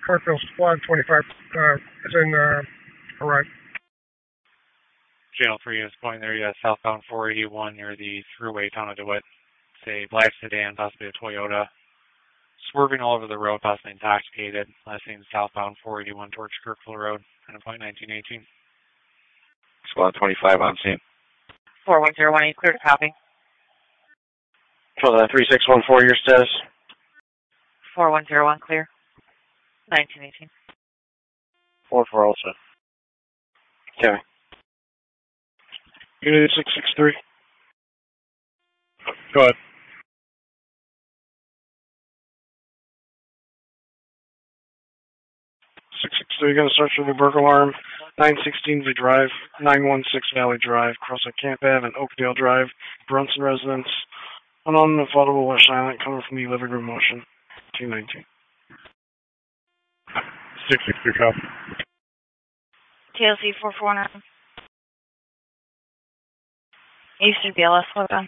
Hartfield Squad 25 is in arrive. Channel 3 is going there, yes, southbound 481 near the thruway town of DeWitt. It's a black sedan, possibly a Toyota. Swerving all over the road, possibly intoxicated. Last seen southbound 481 towards Kirkville Road, kind of point 1918. Squad 25 on scene. 41018, clear to copy. For the 3614, your status? 4101, clear. 1918. 44 also. Okay. Unit 663. Go ahead. 663, going to search for the burglar alarm. 916 V Drive, 916 Valley Drive, cross at Camp Ave and Oakdale Drive, Brunson Residence. Unknown and audible or silent, coming from the living room motion. 219. 663, copy. TLC 449. Eastern BLS, slow down.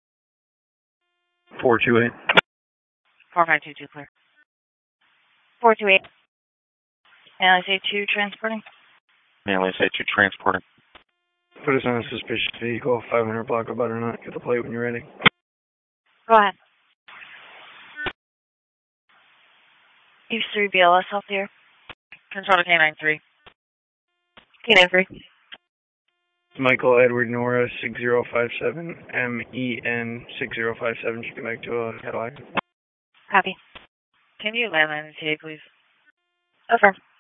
428. 4522, clear. 428. Manly 2 transporting. Manly 2 transporting. Put us on a suspicious vehicle, 500 block of butternut. Get the plate when you're ready. Go ahead. East 3 BLS, help here. Control to K9 3. K9 3. Michael Edward Nora 6057 MEN 6057 should connect to a Cadillac. Copy. Can you landline the TA, please? Over.